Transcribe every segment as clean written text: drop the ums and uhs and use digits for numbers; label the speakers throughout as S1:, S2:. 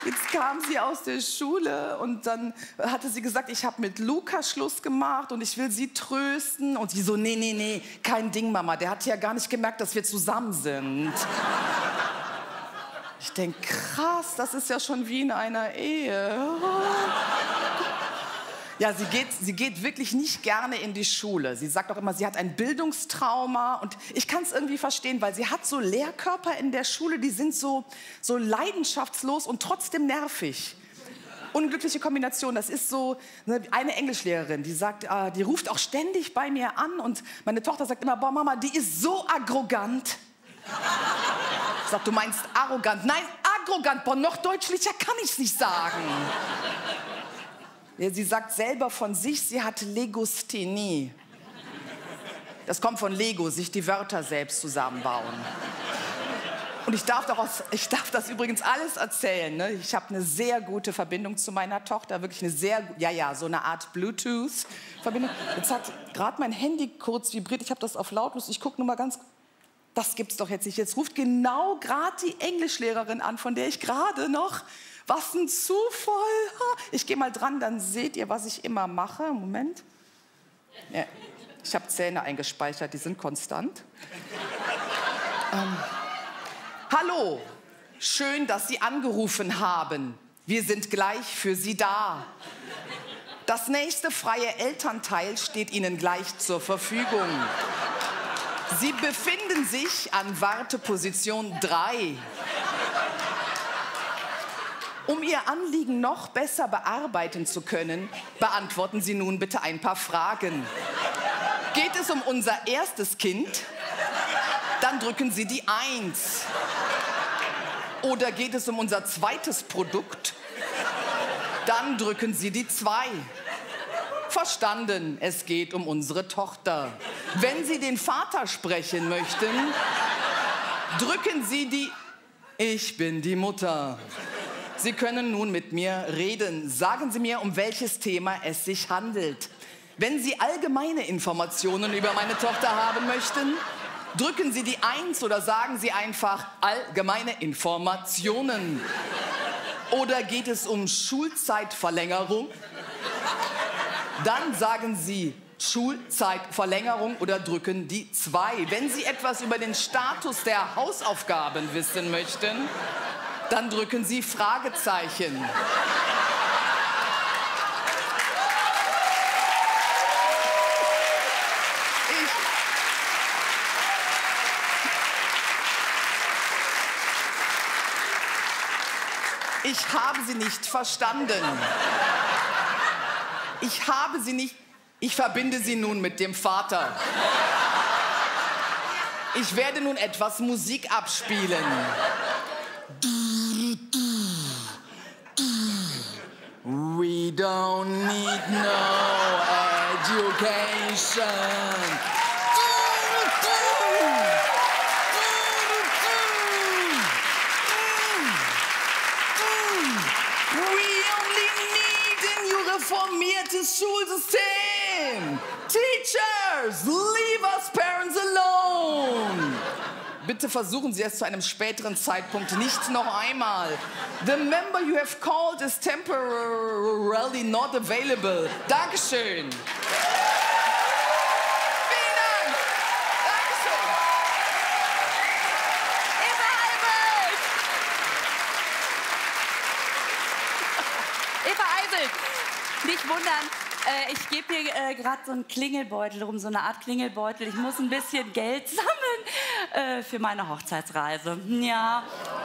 S1: Jetzt kam sie aus der Schule und dann hatte sie gesagt, ich habe mit Luca Schluss gemacht und ich will sie trösten. Und sie so, nee, nee, nee, kein Ding, Mama. Der hat ja gar nicht gemerkt, dass wir zusammen sind. Ich denke, krass, das ist ja schon wie in einer Ehe. Ja, sie geht wirklich nicht gerne in die Schule. Sie sagt auch immer, sie hat ein Bildungstrauma. Und ich kann es irgendwie verstehen, weil sie hat so Lehrkörper in der Schule, die sind so leidenschaftslos und trotzdem nervig. Unglückliche Kombination. Das ist so eine Englischlehrerin, die sagt, die ruft auch ständig bei mir an. Und meine Tochter sagt immer, boah, Mama, die ist so arrogant. Ich sag, du meinst arrogant? Nein, arrogant. Boah, noch deutlicher kann ich es nicht sagen. Ja, sie sagt selber von sich, sie hat Legosthenie. Das kommt von Lego, sich die Wörter selbst zusammenbauen. Und ich darf das übrigens alles erzählen. Ne? Ich habe eine sehr gute Verbindung zu meiner Tochter, wirklich eine so eine Art Bluetooth-Verbindung. Jetzt hat gerade mein Handy kurz vibriert, ich habe das auf lautlos, ich gucke nur mal ganz, das gibt's doch jetzt nicht. Jetzt ruft genau gerade die Englischlehrerin an, von der ich gerade noch... Was ein Zufall. Ich gehe mal dran, dann seht ihr, was ich immer mache. Moment. Ja, ich habe Zähne eingespeichert, die sind konstant. Hallo, schön, dass Sie angerufen haben. Wir sind gleich für Sie da. Das nächste freie Elternteil steht Ihnen gleich zur Verfügung. Sie befinden sich an Warteposition 3. Um Ihr Anliegen noch besser bearbeiten zu können, beantworten Sie nun bitte ein paar Fragen. Geht es um unser erstes Kind? Dann drücken Sie die 1. Oder geht es um unser zweites Produkt? Dann drücken Sie die 2. Verstanden, es geht um unsere Tochter. Wenn Sie den Vater sprechen möchten, drücken Sie die... Ich bin die Mutter. Sie können nun mit mir reden. Sagen Sie mir, um welches Thema es sich handelt. Wenn Sie allgemeine Informationen über meine Tochter haben möchten, drücken Sie die 1 oder sagen Sie einfach allgemeine Informationen. Oder geht es um Schulzeitverlängerung? Dann sagen Sie Schulzeitverlängerung oder drücken die 2. Wenn Sie etwas über den Status der Hausaufgaben wissen möchten, dann drücken Sie Fragezeichen. Ich habe Sie nicht verstanden. Ich habe Sie nicht... Ich verbinde Sie nun mit dem Vater. Ich werde nun etwas Musik abspielen. We don't need no education. We only need ein reformiertes Schulsystem. Teachers, leave us parents alone. Bitte versuchen Sie es zu einem späteren Zeitpunkt nicht noch einmal. The member you have called is temporarily not available. Dankeschön. Vielen Dank. Dankeschön.
S2: Eva Eisel, nicht wundern. Ich gebe hier gerade so einen Klingelbeutel rum, so eine Art Klingelbeutel. Ich muss ein bisschen Geld sammeln für meine Hochzeitsreise. Ja.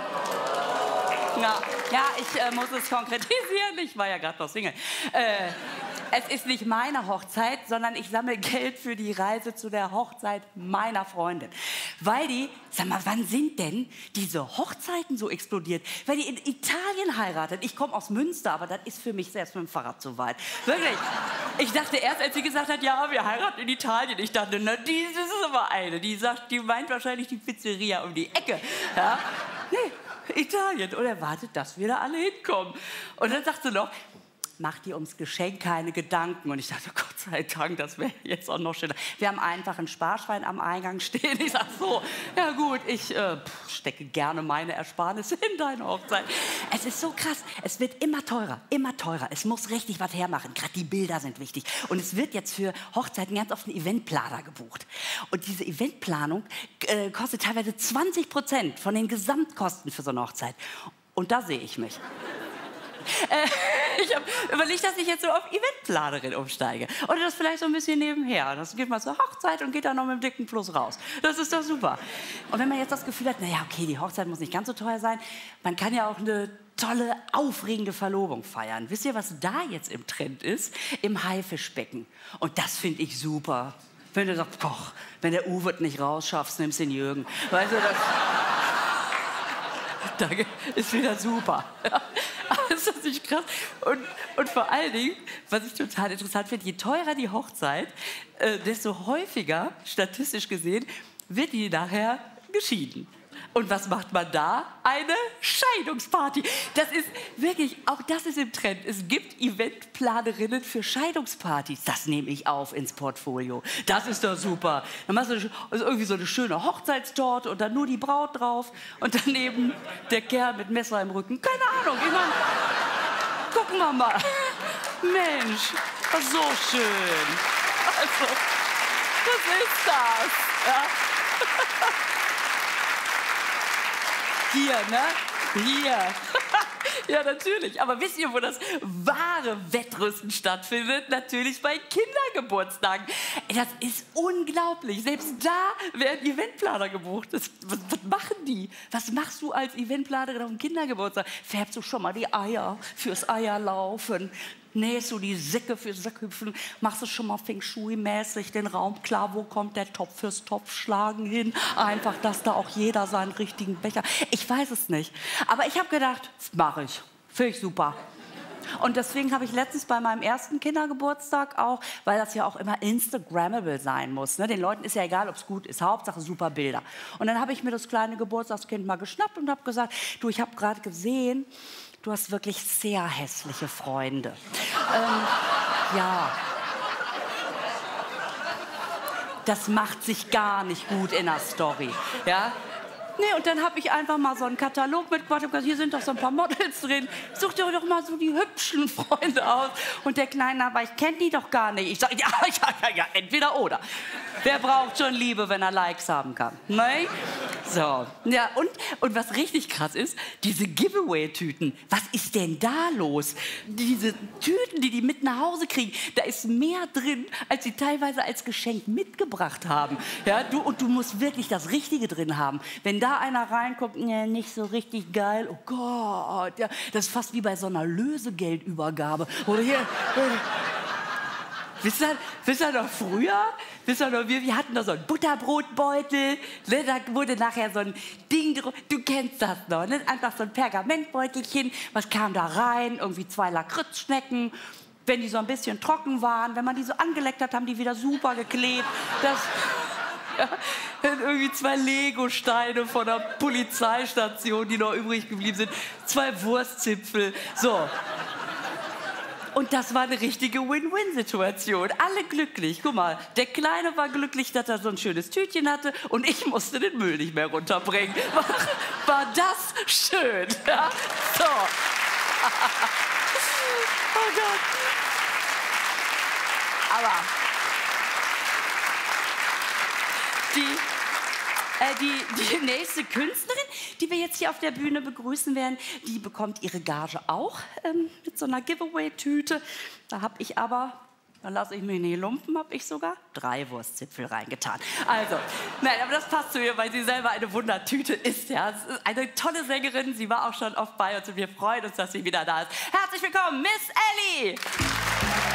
S2: Ja, ich muss es konkretisieren. Ich war ja gerade noch Single. Es ist nicht meine Hochzeit, sondern ich sammle Geld für die Reise zu der Hochzeit meiner Freundin. Weil die, sag mal, wann sind denn diese Hochzeiten so explodiert? Weil die in Italien heiratet. Ich komme aus Münster, aber das ist für mich selbst mit dem Fahrrad zu weit. Wirklich. Ich dachte erst, als sie gesagt hat, ja, wir heiraten in Italien, ich dachte, na, das ist aber eine. Die sagt, die meint wahrscheinlich die Pizzeria um die Ecke. Ja? Nee, Italien. Und erwartet, dass wir da alle hinkommen. Und dann sagt sie noch, mach dir ums Geschenk keine Gedanken. Und ich dachte, Gott sei Dank, das wäre jetzt auch noch schöner. Wir haben einfach ein Sparschwein am Eingang stehen. Ich sag so, ja gut, ich stecke gerne meine Ersparnisse in deine Hochzeit. Es ist so krass, es wird immer teurer, immer teurer. Es muss richtig was hermachen, gerade die Bilder sind wichtig. Und es wird jetzt für Hochzeiten ganz oft ein Eventplaner gebucht. Und diese Eventplanung kostet teilweise 20% von den Gesamtkosten für so eine Hochzeit. Und da sehe ich mich. Ich habe überlegt, dass ich jetzt so auf Eventplanerin umsteige. Oder das vielleicht so ein bisschen nebenher. Das geht mal zur Hochzeit und geht dann noch mit dem dicken Plus raus. Das ist doch super. Und wenn man jetzt das Gefühl hat, naja, okay, die Hochzeit muss nicht ganz so teuer sein, man kann ja auch eine tolle, aufregende Verlobung feiern. Wisst ihr, was da jetzt im Trend ist? Im Haifischbecken. Und das finde ich super. Wenn du sagst, koch, wenn der Uwe es nicht rausschaffst, nimmst den Jürgen. Weißt du, das ist wieder super. Ist das nicht krass? Und vor allen Dingen, was ich total interessant finde, je teurer die Hochzeit, desto häufiger, statistisch gesehen, wird die nachher geschieden. Und was macht man da? Eine Scheidungsparty. Das ist wirklich, auch das ist im Trend. Es gibt Eventplanerinnen für Scheidungspartys. Das nehme ich auf ins Portfolio. Das ist doch super. Dann machst du also irgendwie so eine schöne Hochzeitstorte und dann nur die Braut drauf und daneben der Kerl mit Messer im Rücken. Keine Ahnung. Ich meine, gucken wir mal. Mensch, so schön. Also, was ist das? Ja? Hier, ne? Hier. Ja, natürlich. Aber wisst ihr, wo das wahre Wettrüsten stattfindet? Natürlich bei Kindergeburtstagen. Das ist unglaublich. Selbst da werden Eventplaner gebucht. Was machen die? Was machst du als Eventplanerin auf dem Kindergeburtstag? Färbst du schon mal die Eier fürs Eierlaufen? Nähst du die Säcke fürs Sackhüpfen? Machst du schon mal Feng Shui-mäßig den Raum klar? Wo kommt der Topf fürs Topfschlagen hin? Einfach, dass da auch jeder seinen richtigen Becher... Ich weiß es nicht. Aber ich habe gedacht, mache ich. Finde ich super. Und deswegen habe ich letztens bei meinem ersten Kindergeburtstag auch, weil das ja auch immer Instagrammable sein muss. Ne? Den Leuten ist ja egal, ob es gut ist. Hauptsache super Bilder. Und dann habe ich mir das kleine Geburtstagskind mal geschnappt und habe gesagt, du, ich habe gerade gesehen, du hast wirklich sehr hässliche Freunde. Ja. Das macht sich gar nicht gut in der Story. Ja? Nee, und dann habe ich einfach mal so einen Katalog mitgebracht und gesagt, hier sind doch so ein paar Models drin. Such dir doch mal so die hübschen Freunde aus. Und der Kleine, aber ich kenne die doch gar nicht. Ich sage, ja, entweder oder. Wer braucht schon Liebe, wenn er Likes haben kann? Ne? So, ja, und was richtig krass ist, diese Giveaway-Tüten. Was ist denn da los? Diese Tüten, die mit nach Hause kriegen, da ist mehr drin, als sie teilweise als Geschenk mitgebracht haben. Ja, du musst wirklich das Richtige drin haben. Wenn da einer reinkommt, nee, nicht so richtig geil, oh Gott, ja, das ist fast wie bei so einer Lösegeldübergabe. Oder hier... Wisst ihr noch früher? Wisst ihr noch, wir hatten da so einen Butterbrotbeutel, ne, da wurde nachher so ein Ding, du kennst das noch, ne? Einfach so ein Pergamentbeutelchen, was kam da rein? Irgendwie 2 Lakritzschnecken. Wenn die so ein bisschen trocken waren, wenn man die so angeleckt hat, haben die wieder super geklebt. Ja, irgendwie 2 Lego-Steine von der Polizeistation, die noch übrig geblieben sind, 2 Wurstzipfel, so. Und das war eine richtige Win-Win-Situation. Alle glücklich. Guck mal, der Kleine war glücklich, dass er so ein schönes Tütchen hatte und ich musste den Müll nicht mehr runterbringen. War das schön? Ja? So. Oh Gott. Aber die nächste Künstlerin, die wir jetzt hier auf der Bühne begrüßen werden, die bekommt ihre Gage auch mit so einer Giveaway-Tüte. Da habe ich aber, da lasse ich mich nicht lumpen, habe ich sogar 3 Wurstzipfel reingetan. Also, nein, aber das passt zu ihr, weil sie selber eine Wundertüte ist. Ja. Sie ist eine tolle Sängerin, sie war auch schon oft bei uns und wir freuen uns, dass sie wieder da ist. Herzlich willkommen, Miss Ellie!